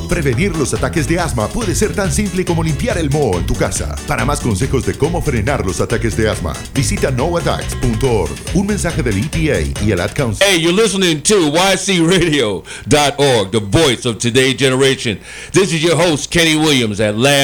Prevenir los ataques de asma puede ser tan simple como limpiar el moho en tu casa. Para más consejos de cómo frenar los ataques de asma, visita noattacks.org. Un mensaje del EPA y el Ad Council. Hey, you're listening to YCRadio.org, the voice of today's generation. This is your host, Kenny Williams, at Last